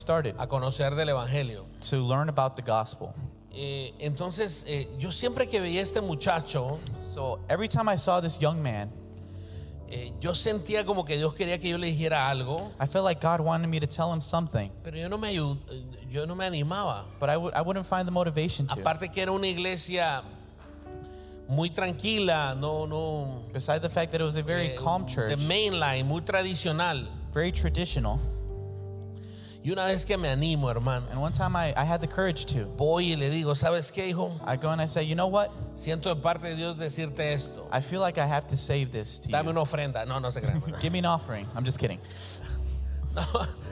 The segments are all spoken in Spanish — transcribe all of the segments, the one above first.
started a conocer del evangelio. to learn about the gospel. Entonces, yo siempre que veía a este muchacho, So every time I saw this young man, yo sentía como que Dios quería que yo le dijera algo, I felt like God wanted me to tell him something, pero yo no me animaba. but I wouldn't find the motivation to. Aparte que era una iglesia muy tranquila, no Besides the fact that it was a very calm de church, mainline, muy tradicional. very traditional. Y una vez que me animo, hermano, And one time I had the courage to. voy y le digo, ¿sabes qué, hijo? I go and I say, you know what? Siento de parte de Dios decirte esto. I feel like I have to save this to Dame you. una ofrenda. No se crean. Give me an offering. I'm just kidding. No.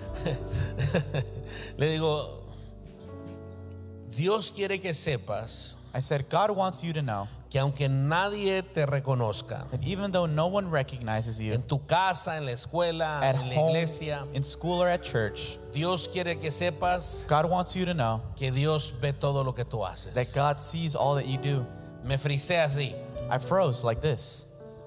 Le digo, Dios quiere que sepas I said, God wants you to know que aunque nadie te reconozca, that even though no one recognizes you en tu casa, en la escuela, at en la home, iglesia, in school, or at church, Dios quiere que sepas God wants you to know que Dios ve todo lo que tú haces. that God sees all that you do. Me frisé así. I froze like this.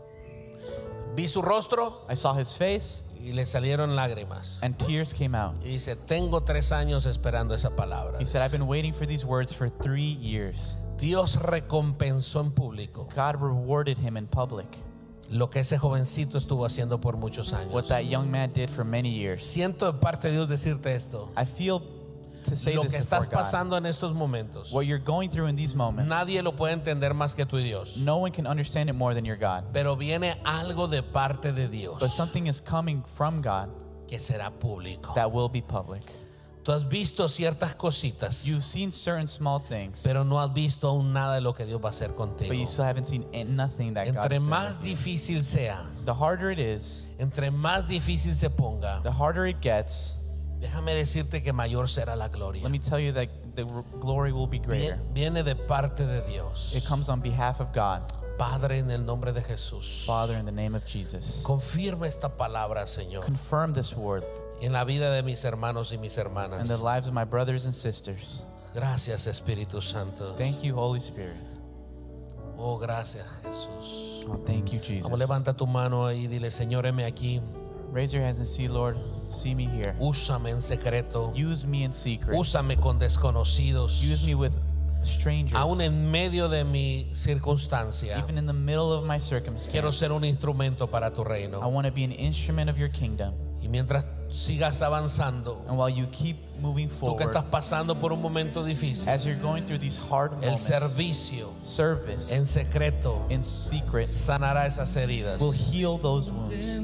Vi su rostro I saw his face y le salieron lágrimas. and tears came out. Y dice, tengo 3 años esperando esa palabra. He said, I've been waiting for these words for 3 years. Dios recompensó en público God rewarded him in public lo que ese jovencito estuvo haciendo por muchos años. what that young man did for many years. Siento de parte de Dios decirte esto. I feel to say Lo this que before estás God. pasando en estos momentos, What you're going through in these moments, nadie lo puede entender más que tú y Dios. no one can understand it more than your God. Pero viene algo de parte de Dios But something is coming from God que será público. that will be public. Tú has visto ciertas cositas, You've seen certain small things, pero no has visto aún nada de lo que Dios va a hacer contigo. but you still haven't seen nothing that God Entre is doing. más difícil sea, The harder it is, entre más difícil se ponga, the harder it gets. déjame decirte que mayor será la gloria. Let me tell you that the glory will be greater. Viene de parte de Dios. It comes on behalf of God. Padre, en el nombre de Jesús, Father, in the name of Jesus, confirma esta palabra, Señor, confirm this word en la vida de mis hermanos y mis in hermanas. the lives of my brothers and sisters. Gracias, Espíritu Santo. Thank you, Holy Spirit. Oh, gracias, Jesús. Oh, thank you, Jesus. Vamos, levanta tu mano ahí y dile, Señor, heme aquí. Raise your hands and see, Lord, see me here. Úsame en secreto. Use me in secret. Úsame con desconocidos. Use me with strangers. Aún en medio de mi circunstancia, Even in the middle of my quiero circumstance, ser un instrumento para tu I reino. want to be an instrument of your kingdom. Y mientras sigas avanzando, And while you keep moving tú que forward, estás pasando por un momento difícil, as you're going through these hard el moments, servicio en service secreto in secret sanará esas heridas. will heal those wounds.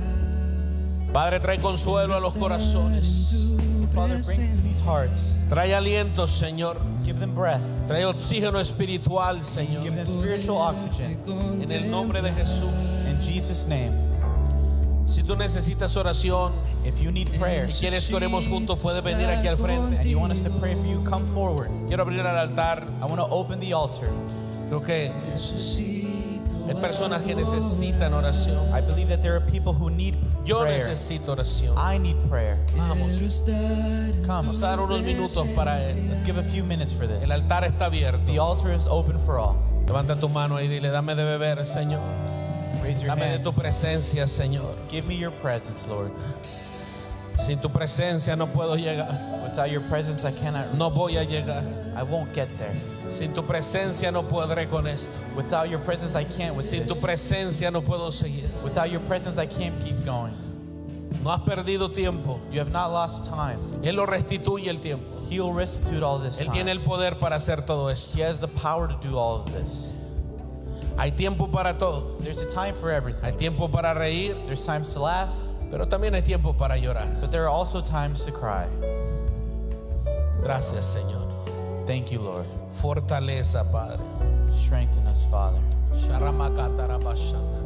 Padre, trae consuelo a los corazones. Father, bring to these hearts, Trae aliento, Señor. give them breath, Trae oxígeno espiritual, Señor. give them spiritual oxygen. En el nombre de Jesús. In Jesus' name, Si tú necesitas oración, if you need prayer quieres que oremos juntos, puedes venir aquí al frente. and you want us to pray for you, come forward. Quiero abrir el altar. I want to open the altar. Creo que hay personas que necesitan oración. I believe that there are people who need Yo prayer. necesito oración. I need prayer. Vamos, Come, vamos a dar unos minutos para él. let's give a few minutes for El this. altar está abierto. The altar is open for all. Levanta tu mano y dile, dame de beber, Señor. Raise your Dame de hand. tu presencia, Señor. Give me your presence, Lord. Sin tu presencia no puedo llegar. Without your presence, I cannot. No voy a llegar. I won't get there. Sin tu presencia no podré con esto. Without your presence, I can't with Sin tu this. presencia no puedo seguir. Without your presence, I can't keep going. No has perdido tiempo. You have not lost time. Él lo restituye el tiempo. He will restitute all this Él tiene time. el poder para hacer todo esto. He has the power to do all of this. Hay tiempo para todo. There's a time for Hay everything. tiempo para reír, There's times to laugh, pero también hay tiempo para llorar. but there are also times to cry. Gracias, Señor. Thank you, Lord. Fortaleza, Padre. Strengthen us, Father. Sharamakatarabashanda.